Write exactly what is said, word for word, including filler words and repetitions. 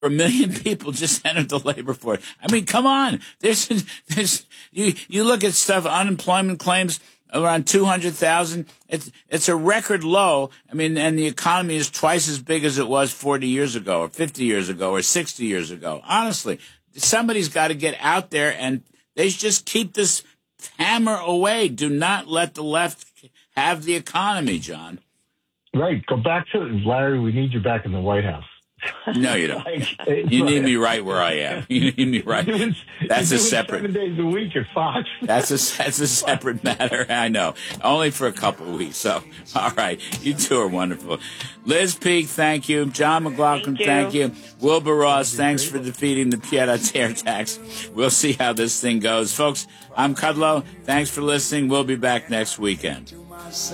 a million people just entered the labor force. I mean, come on. There's, there's, you, you look at stuff, unemployment claims around two hundred thousand. It's, it's a record low. I mean, and the economy is twice as big as it was forty years ago or fifty years ago or sixty years ago. Honestly, somebody's got to get out there and they just keep this hammer away. Do not let the left have the economy, John. Right. Go back to Larry. We need you back in the White House. No, you don't. Like, You like, need me right where I am. You need me right. doing, That's a doing separate. seven days a week at Fox. That's a that's a separate matter. I know. Only for a couple of weeks. So, all right. You two are wonderful. Liz Peek, thank you. John McLaughlin, thank you. Thank you. Wilbur Ross, thanks for defeating the pied-à-terre tax. We'll see how this thing goes, folks. I'm Kudlow. Thanks for listening. We'll be back next weekend.